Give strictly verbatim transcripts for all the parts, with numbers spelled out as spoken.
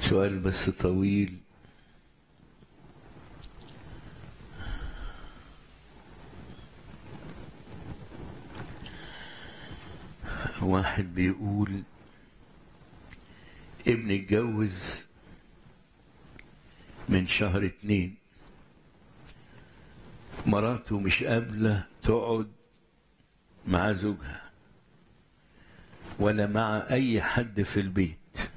سؤال بس طويل. واحد بيقول ابني اتجوز من شهر اتنين، مراته مش قابلة تقعد مع زوجها ولا مع أي حد في البيت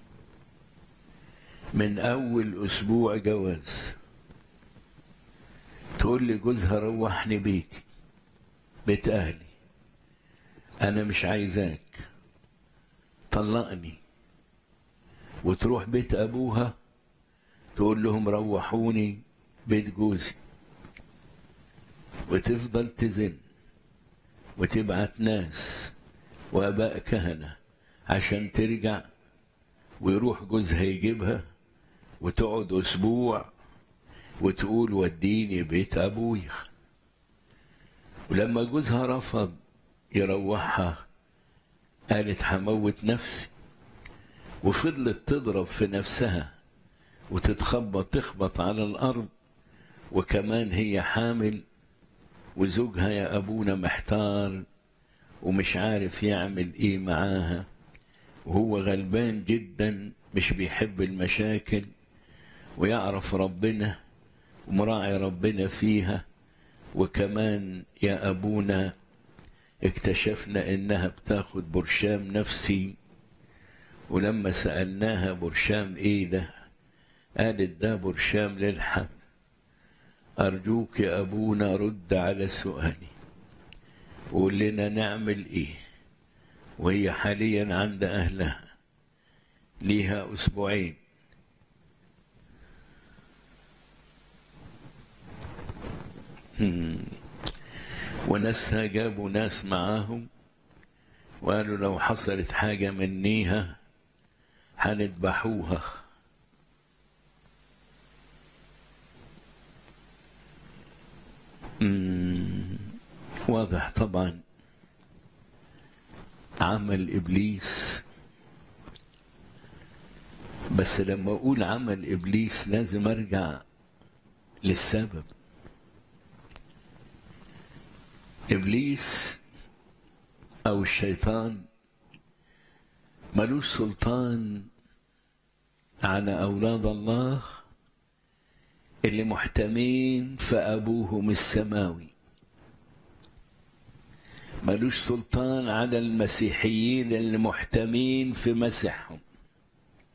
من أول أسبوع جواز. تقول لي جوزها روحني بيتي بيت أهلي، أنا مش عايزاك طلقني، وتروح بيت أبوها تقول لهم روحوني بيت جوزي، وتفضل تزن وتبعت ناس وآباء كهنة عشان ترجع، ويروح جوزها يجيبها وتقعد أسبوع وتقول وديني بيت أبويا. ولما جوزها رفض يروحها قالت هموت نفسي، وفضلت تضرب في نفسها وتتخبط تخبط على الأرض، وكمان هي حامل، وزوجها يا أبونا محتار ومش عارف يعمل إيه معاها، وهو غلبان جدا مش بيحب المشاكل ويعرف ربنا ومراعي ربنا فيها. وكمان يا أبونا اكتشفنا إنها بتاخد برشام نفسي، ولما سألناها برشام إيه ده قالت ده برشام للحمل. أرجوك يا أبونا رد على سؤالي وقول لنا نعمل إيه، وهي حاليا عند أهلها ليها أسبوعين. وناسها جابوا ناس معاهم وقالوا لو حصلت حاجة منيها هنذبحوها. واضح طبعا عمل إبليس، بس لما أقول عمل إبليس لازم أرجع للسبب. إبليس أو الشيطان ملوش سلطان على أولاد الله اللي محتمين في أبوهم السماوي، ملوش سلطان على المسيحيين اللي محتمين في مسيحهم،